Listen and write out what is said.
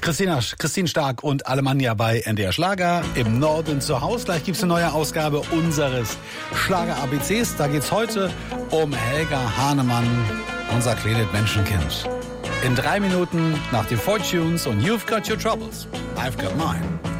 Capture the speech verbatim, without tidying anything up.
Christina, Christine Stark und Alemannia bei N D R Schlager im Norden zu Hause. Gleich gibt's eine neue Ausgabe unseres Schlager-A B Cs. Da geht's heute um Helga Hahnemann, unser kleines Menschenkind. In drei Minuten nach den Fortunes und You've Got Your Troubles, I've Got Mine.